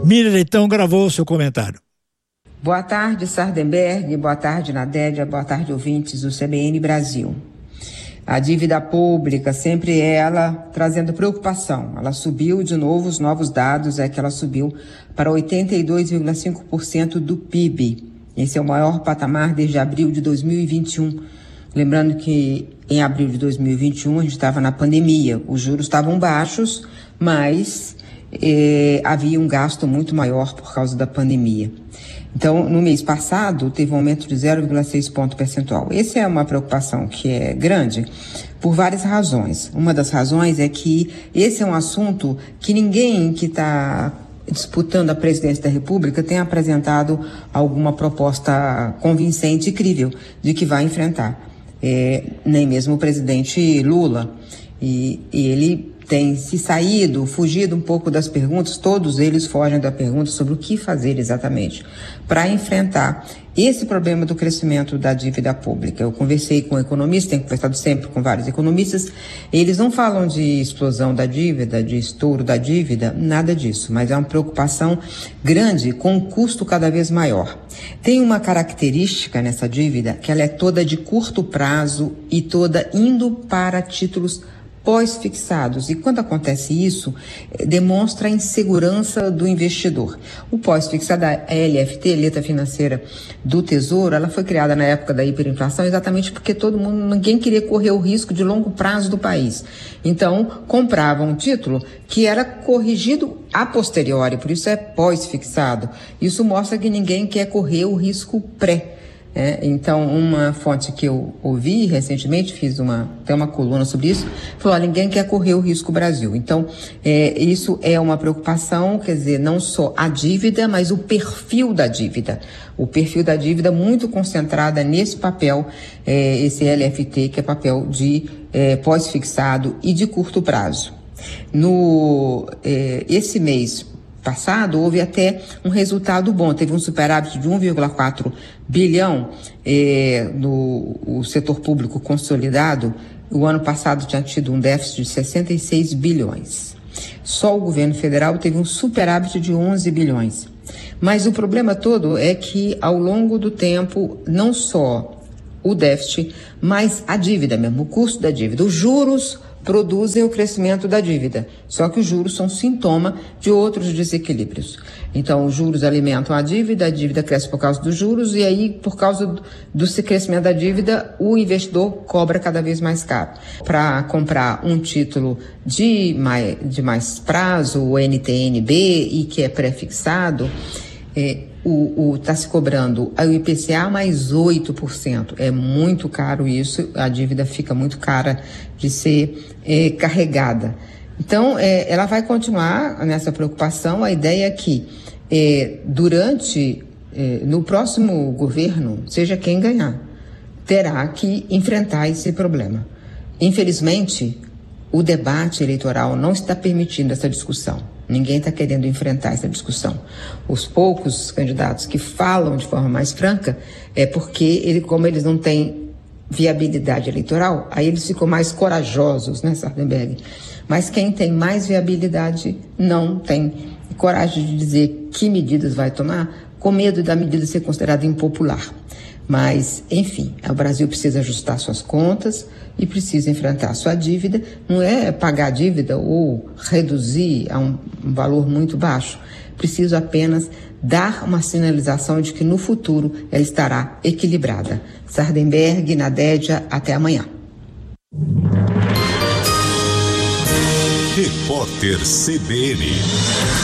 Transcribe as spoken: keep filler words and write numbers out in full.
Miriam Leitão gravou o seu comentário. Boa tarde, Sardenberg, boa tarde, Nadédia, boa tarde, ouvintes do C B N Brasil. A dívida pública, sempre ela trazendo preocupação. Ela subiu de novo, os novos dados é que ela subiu para oitenta e dois vírgula cinco por cento do P I B. Esse é o maior patamar desde abril de dois mil e vinte e um. Lembrando que em abril de dois mil e vinte e um a gente estava na pandemia, os juros estavam baixos, mas eh, havia um gasto muito maior por causa da pandemia. Então, no mês passado, teve um aumento de zero vírgula seis ponto percentual. Essa é uma preocupação que é grande por várias razões. Uma das razões é que esse é um assunto que ninguém que está disputando a presidência da República tem apresentado alguma proposta convincente e crível de que vai enfrentar. É, nem mesmo o presidente Lula. E, e ele tem se saído, fugido um pouco das perguntas, todos eles fogem da pergunta sobre o que fazer exatamente para enfrentar esse problema do crescimento da dívida pública. Eu conversei com economistas, tenho conversado sempre com vários economistas, eles não falam de explosão da dívida, de estouro da dívida, nada disso, mas é uma preocupação grande com um custo cada vez maior. Tem uma característica nessa dívida que ela é toda de curto prazo e toda indo para títulos pós-fixados, e quando acontece isso, demonstra a insegurança do investidor. O pós-fixado, a L F T, Letra Financeira do Tesouro, ela foi criada na época da hiperinflação exatamente porque todo mundo, ninguém queria correr o risco de longo prazo do país. Então, comprava um título que era corrigido a posteriori, por isso é pós-fixado. Isso mostra que ninguém quer correr o risco pré. É, então, uma fonte que eu ouvi recentemente, fiz uma, até uma coluna sobre isso, falou, olha, ninguém quer correr o risco Brasil. Então, é, isso é uma preocupação, quer dizer, não só a dívida, mas o perfil da dívida. O perfil da dívida muito concentrada nesse papel, é, esse L F T, que é papel de é, pós-fixado e de curto prazo. No, é, esse mês passado, houve até um resultado bom. Teve um superávit de um vírgula quatro bilhão eh, no o setor público consolidado. O ano passado tinha tido um déficit de sessenta e seis bilhões. Só o governo federal teve um superávit de onze bilhões. Mas o problema todo é que, ao longo do tempo, não só o déficit, mas a dívida mesmo, o custo da dívida, os juros produzem o crescimento da dívida. Só que os juros são sintoma de outros desequilíbrios. Então, os juros alimentam a dívida, a dívida cresce por causa dos juros, e aí, por causa do, do crescimento da dívida, o investidor cobra cada vez mais caro. Para comprar um título de mais, de mais prazo, o N T N B, e que é pré-fixado, é, o está se cobrando o I P C A mais oito por cento. É muito caro isso, a dívida fica muito cara de ser é, carregada. Então, é, ela vai continuar nessa preocupação. A ideia é que é, durante, é, no próximo governo, seja quem ganhar, terá que enfrentar esse problema. Infelizmente, o debate eleitoral não está permitindo essa discussão. Ninguém está querendo enfrentar essa discussão. Os poucos candidatos que falam de forma mais franca é porque, ele, como eles não têm viabilidade eleitoral, aí eles ficam mais corajosos, né, Sardenberg? Mas quem tem mais viabilidade não tem coragem de dizer que medidas vai tomar, com medo da medida ser considerada impopular. Mas, enfim, o Brasil precisa ajustar suas contas e precisa enfrentar sua dívida. Não é pagar a dívida ou reduzir a um, um valor muito baixo. Preciso apenas dar uma sinalização de que no futuro ela estará equilibrada. Sardenberg, Nadédia, até amanhã. Repórter C B N.